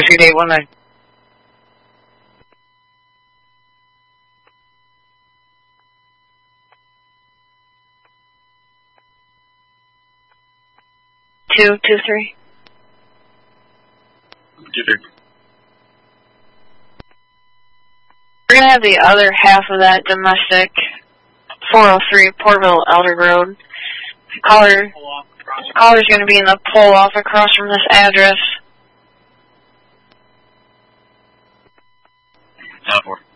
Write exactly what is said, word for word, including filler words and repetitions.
Street eight one nine. Two, two, three. Two, three. We're gonna have the other half of that domestic four oh three Portville Elder Road. Caller, caller's gonna be in the pull off across from this address. Top four.